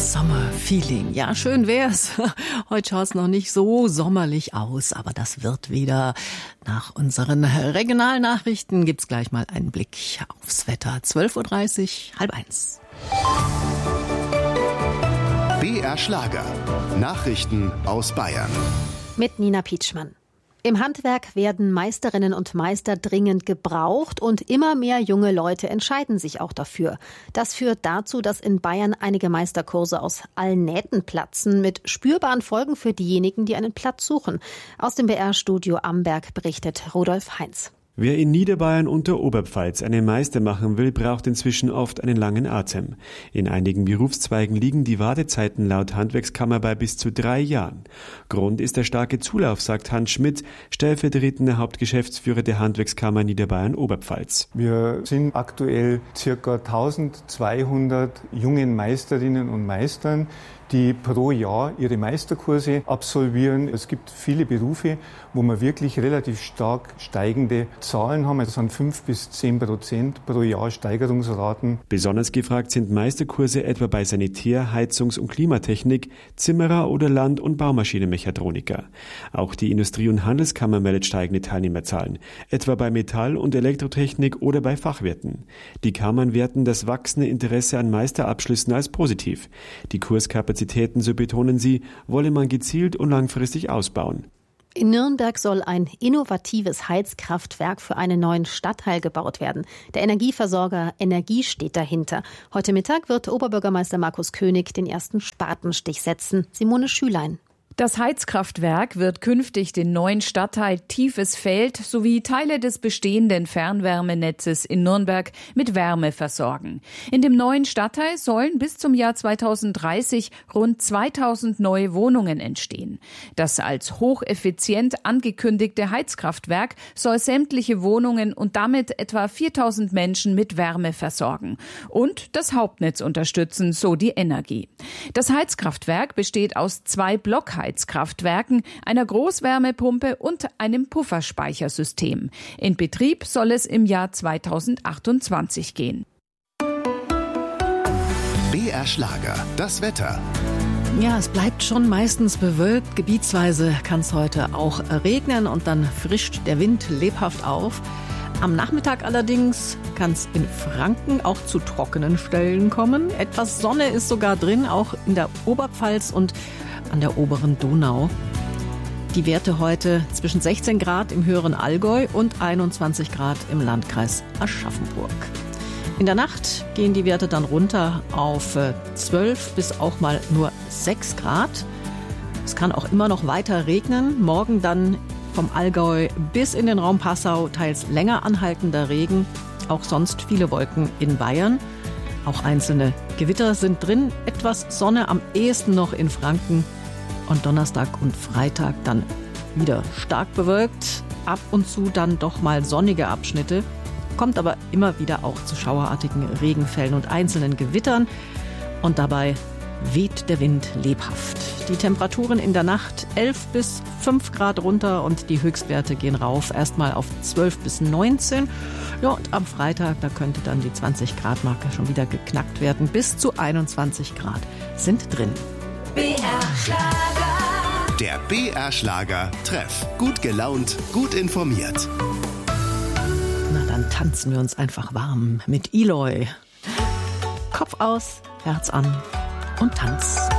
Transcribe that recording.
Sommerfeeling. Ja, schön wär's. Heute schaut's noch nicht so sommerlich aus, aber das wird wieder. Nach unseren Regionalnachrichten gibt's gleich mal einen Blick aufs Wetter. 12:30 Uhr, 12:30. BR Schlager. Nachrichten aus Bayern. Mit Nina Pietschmann. Im Handwerk werden Meisterinnen und Meister dringend gebraucht und immer mehr junge Leute entscheiden sich auch dafür. Das führt dazu, dass in Bayern einige Meisterkurse aus allen Nähten platzen, mit spürbaren Folgen für diejenigen, die einen Platz suchen. Aus dem BR-Studio Amberg berichtet Rudolf Heinz. Wer in Niederbayern und der Oberpfalz einen Meister machen will, braucht inzwischen oft einen langen Atem. In einigen Berufszweigen liegen die Wartezeiten laut Handwerkskammer bei bis zu 3 Jahren. Grund ist der starke Zulauf, sagt Hans Schmidt, stellvertretender Hauptgeschäftsführer der Handwerkskammer Niederbayern-Oberpfalz. Wir sind aktuell ca. 1200 jungen Meisterinnen und Meistern, die pro Jahr ihre Meisterkurse absolvieren. Es gibt viele Berufe, wo wir wirklich relativ stark steigende Zahlen haben. Das sind 5-10% pro Jahr Steigerungsraten. Besonders gefragt sind Meisterkurse etwa bei Sanitär-, Heizungs- und Klimatechnik, Zimmerer oder Land- und Baumaschinenmechatroniker. Auch die Industrie- und Handelskammer meldet steigende Teilnehmerzahlen, etwa bei Metall- und Elektrotechnik oder bei Fachwirten. Die Kammern werten das wachsende Interesse an Meisterabschlüssen als positiv. Die Kurskapazitäten, so betonen sie, wolle man gezielt und langfristig ausbauen. In Nürnberg soll ein innovatives Heizkraftwerk für einen neuen Stadtteil gebaut werden. Der Energieversorger Energie steht dahinter. Heute Mittag wird Oberbürgermeister Markus König den ersten Spatenstich setzen. Simone Schülein. Das Heizkraftwerk wird künftig den neuen Stadtteil Tiefes Feld sowie Teile des bestehenden Fernwärmenetzes in Nürnberg mit Wärme versorgen. In dem neuen Stadtteil sollen bis zum Jahr 2030 rund 2000 neue Wohnungen entstehen. Das als hocheffizient angekündigte Heizkraftwerk soll sämtliche Wohnungen und damit etwa 4000 Menschen mit Wärme versorgen und das Hauptnetz unterstützen, so die Energie. Das Heizkraftwerk besteht aus 2 Blockheizkraftwerken, einer Großwärmepumpe und einem Pufferspeichersystem. In Betrieb soll es im Jahr 2028 gehen. BR Schlager, das Wetter. Ja, es bleibt schon meistens bewölkt. Gebietsweise kann es heute auch regnen und dann frischt der Wind lebhaft auf. Am Nachmittag allerdings kann es in Franken auch zu trockenen Stellen kommen. Etwas Sonne ist sogar drin, auch in der Oberpfalz und an der oberen Donau. Die Werte heute zwischen 16 Grad im höheren Allgäu und 21 Grad im Landkreis Aschaffenburg. In der Nacht gehen die Werte dann runter auf 12 bis auch mal nur 6 Grad. Es kann auch immer noch weiter regnen. Morgen dann vom Allgäu bis in den Raum Passau teils länger anhaltender Regen. Auch sonst viele Wolken in Bayern. Auch einzelne Gewitter sind drin. Etwas Sonne am ehesten noch in Franken. Und Donnerstag und Freitag dann wieder stark bewölkt. Ab und zu dann doch mal sonnige Abschnitte. Kommt aber immer wieder auch zu schauerartigen Regenfällen und einzelnen Gewittern. Und dabei weht der Wind lebhaft. Die Temperaturen in der Nacht 11 bis 5 Grad runter und die Höchstwerte gehen rauf. Erstmal auf 12 bis 19. Ja, und am Freitag, da könnte dann die 20-Grad-Marke schon wieder geknackt werden. Bis zu 21 Grad sind drin. BR Schlager. Der BR Schlager Treff. Gut gelaunt, gut informiert. Na, dann tanzen wir uns einfach warm mit Eloy. Kopf aus, Herz an und Tanz.